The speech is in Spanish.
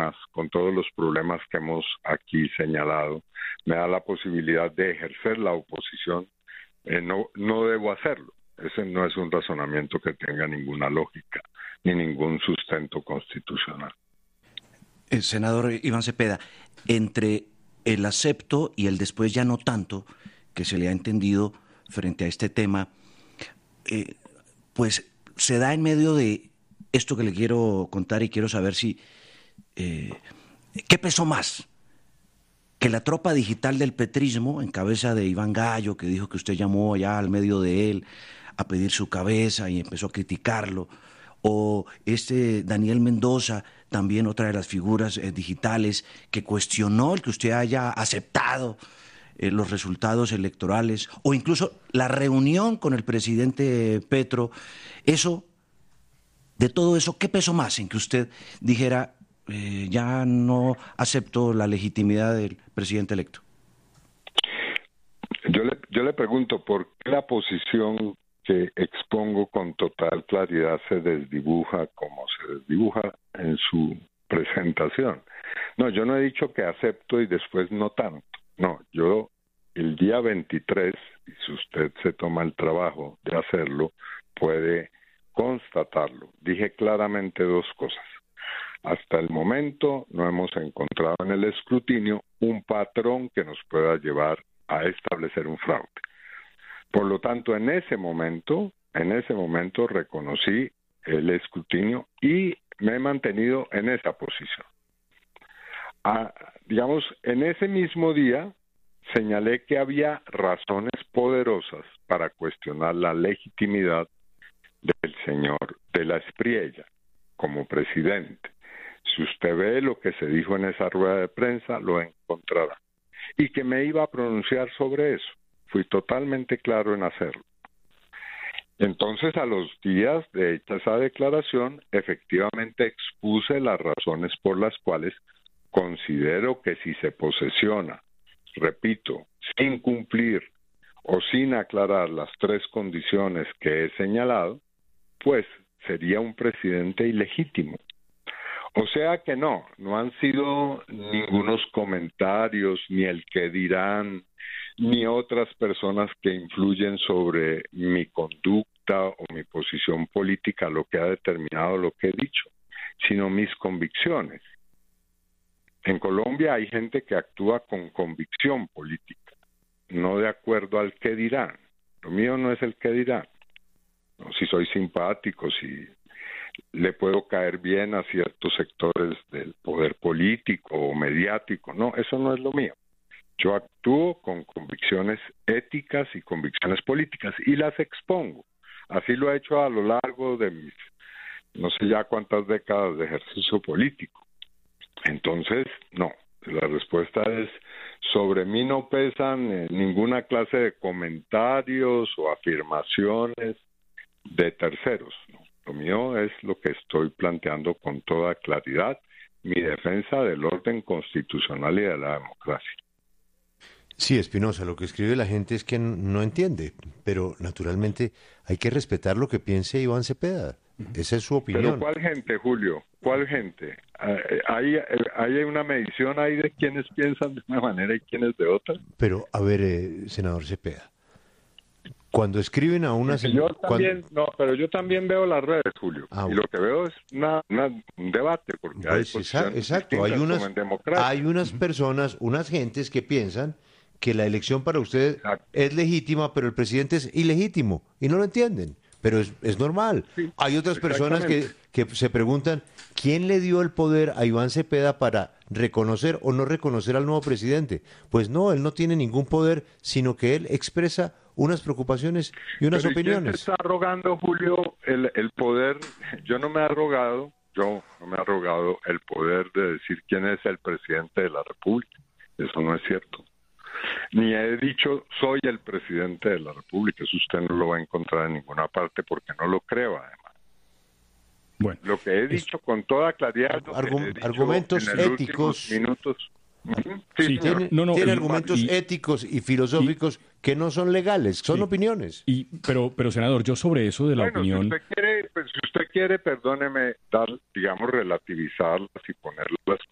personas, con todos los problemas que hemos aquí señalado, me da la posibilidad de ejercer la oposición, no debo hacerlo. Ese no es un razonamiento que tenga ninguna lógica ni ningún sustento constitucional. Senador Iván Cepeda, entre el acepto y el después ya no tanto que se le ha entendido frente a este tema, pues se da en medio de esto que le quiero contar y quiero saber si ¿qué pesó más? Que la tropa digital del petrismo, en cabeza de Iván Gallo, que dijo que usted llamó allá al medio de él a pedir su cabeza y empezó a criticarlo, o Daniel Mendoza, también otra de las figuras digitales, que cuestionó el que usted haya aceptado los resultados electorales, o incluso la reunión con el presidente Petro. De todo eso, ¿qué pesó más en que usted dijera ya no acepto la legitimidad del presidente electo? Yo le pregunto, ¿por qué la posición que expongo con total claridad se desdibuja como se desdibuja en su presentación? No, yo no he dicho que acepto y después no tanto. No, yo el día 23, y si usted se toma el trabajo de hacerlo, puede constatarlo. Dije claramente dos cosas. Hasta el momento no hemos encontrado en el escrutinio un patrón que nos pueda llevar a establecer un fraude. Por lo tanto, en ese momento reconocí el escrutinio y me he mantenido en esa posición. En ese mismo día señalé que había razones poderosas para cuestionar la legitimidad del señor de la Espriella como presidente. Si usted ve lo que se dijo en esa rueda de prensa, lo encontrará. Y que me iba a pronunciar sobre eso. Fui totalmente claro en hacerlo. Entonces, a los días de hecha esa declaración, efectivamente expuse las razones por las cuales considero que si se posesiona, repito, sin cumplir o sin aclarar las tres condiciones que he señalado, pues sería un presidente ilegítimo. O sea que no han sido ningunos comentarios, ni el que dirán, ni otras personas que influyen sobre mi conducta o mi posición política lo que ha determinado lo que he dicho, sino mis convicciones. En Colombia hay gente que actúa con convicción política, no de acuerdo al que dirán. Lo mío no es el que dirán. No, si soy simpático, si le puedo caer bien a ciertos sectores del poder político o mediático. No, eso no es lo mío. Yo actúo con convicciones éticas y convicciones políticas y las expongo. Así lo he hecho a lo largo de mis no sé ya cuántas décadas de ejercicio político. Entonces, no. La respuesta es, sobre mí no pesan ninguna clase de comentarios o afirmaciones de terceros, ¿no? Lo mío es lo que estoy planteando con toda claridad, mi defensa del orden constitucional y de la democracia. Sí, Espinosa, lo que escribe la gente es que no entiende, pero naturalmente hay que respetar lo que piense Iván Cepeda. Esa es su opinión. ¿Pero cuál gente, Julio? ¿Cuál gente? ¿Hay una medición ahí de quienes piensan de una manera y quienes de otra? Pero, a ver, senador Cepeda, cuando escriben a una... Pero yo también veo las redes, Julio, y lo que veo es un debate, porque pues exacto, hay unas personas, unas gentes que piensan que la elección para usted es legítima, pero el presidente es ilegítimo, y no lo entienden, pero es normal. Sí, hay otras personas que se preguntan, ¿quién le dio el poder a Iván Cepeda para reconocer o no reconocer al nuevo presidente? Pues no, él no tiene ningún poder, sino que él expresa unas preocupaciones y unas opiniones. ¿Quién se está arrogando, Julio, el poder? Yo no me he arrogado el poder de decir quién es el presidente de la República. Eso no es cierto. Ni he dicho soy el presidente de la República. Eso usted no lo va a encontrar en ninguna parte porque no lo creo, además. Bueno, lo que he dicho con toda claridad, argumentos éticos, minutos. Tiene argumentos éticos y filosóficos que no son legales, son opiniones. Pero senador, yo sobre eso de la opinión... Si usted quiere, perdóneme, relativizarlas y ponerlas